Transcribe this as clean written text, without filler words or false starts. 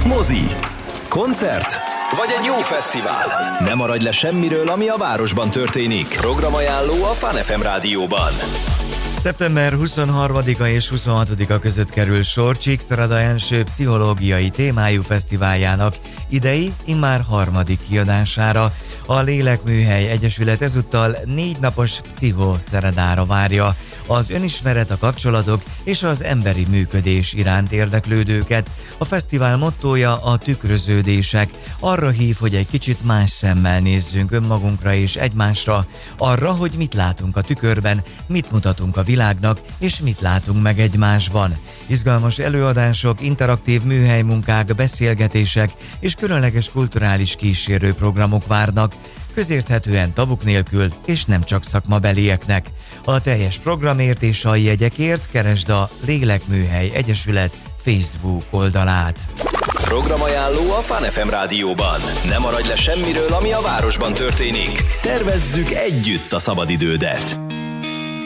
Mozi, koncert vagy egy jó fesztivál. Ne maradj le semmiről, ami a városban történik. Programajánló a Fun FM rádióban. Szeptember 23-a és 26-a között kerül sor Csíkszereda első pszichológiai témájú fesztiváljának idei, immár harmadik kiadására. A Lélekműhely Egyesület ezúttal 4 napos pszichoszeredára várja az önismeret, a kapcsolatok és az emberi működés iránt érdeklődőket. A fesztivál mottója a tükröződések. Arra hív, hogy egy kicsit más szemmel nézzünk önmagunkra és egymásra, arra, hogy mit látunk a tükörben, mit mutatunk a világnak és mit látunk meg egymásban. Izgalmas előadások, interaktív műhelymunkák, beszélgetések és különleges kulturális kísérőprogramok várnak, közérthetően tabuk nélkül és nem csak szakmabelieknek. A teljes programért és a jegyekért keresd a Lélekműhely Egyesület Facebook oldalát. Programajánló a Fun FM rádióban. Ne maradj le semmiről, ami a városban történik. Tervezzük együtt a szabadidődet.